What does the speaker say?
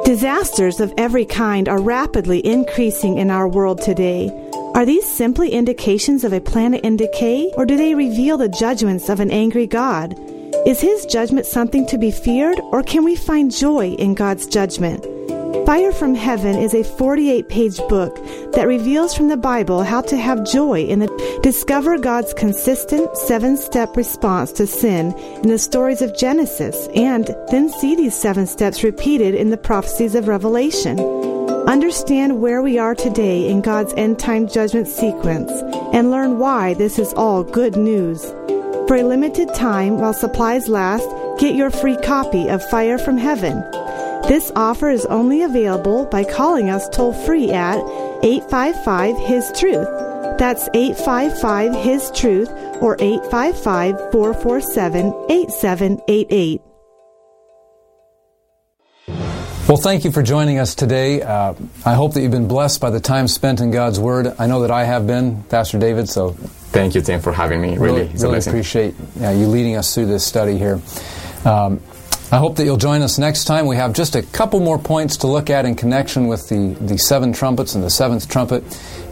Disasters of every kind are rapidly increasing in our world today. Are these simply indications of a planet in decay, or do they reveal the judgments of an angry God? Is His judgment something to be feared, or can we find joy in God's judgment? Fire from Heaven is a 48-page book that reveals from the Bible how to have joy in the discover God's consistent 7-step response to sin in the stories of Genesis, and then see these 7 steps repeated in the prophecies of Revelation. Understand where we are today in God's end-time judgment sequence and learn why this is all good news. For a limited time, while supplies last, get your free copy of Fire from Heaven. This offer is only available by calling us toll-free at 855-HIS-TRUTH. That's 855-HIS-TRUTH or 855-447-8788. Well, thank you for joining us today. I hope that you've been blessed by the time spent in God's Word. I know that I have been, Pastor David, so... Thank you, Tim, for having me. Really appreciate you leading us through this study here. I hope that you'll join us next time. We have just a couple more points to look at in connection with the 7 trumpets and the 7th trumpet.